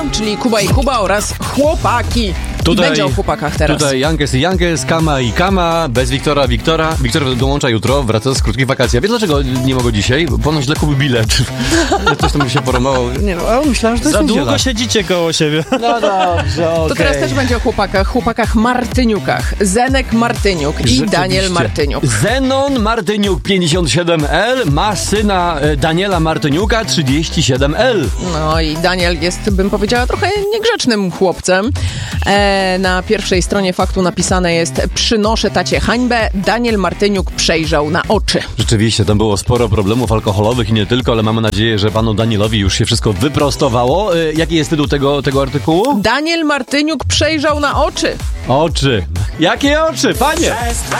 czyli Kuba i Kuba oraz chłopaki. Tutaj, będzie o chłopakach teraz. Tutaj Jankes i Jankes, Kama i Kama, bez Wiktora. Wiktor dołącza jutro, wraca z krótkich wakacji. A wie dlaczego nie mogę dzisiaj? Bo ponoć źle kupił bilet. Coś tam mi się poromało. Nie, ale myślałem, że to jest Za niedziela. długo siedzicie koło siebie. No dobrze, okej. To teraz też będzie o chłopakach Martyniukach. Zenek Martyniuk i Daniel Martyniuk. Zenon Martyniuk 57L ma syna Daniela Martyniuka 37L. No i Daniel jest, bym powiedziała, trochę niegrzecznym chłopcem. Na pierwszej stronie faktu napisane jest: przynoszę tacie hańbę, Daniel Martyniuk przejrzał na oczy. Rzeczywiście, tam było sporo problemów alkoholowych i nie tylko, ale mamy nadzieję, że panu Danielowi już się wszystko wyprostowało. Jaki jest tytuł tego artykułu? Daniel Martyniuk przejrzał na oczy. Oczy. Jakie oczy, panie?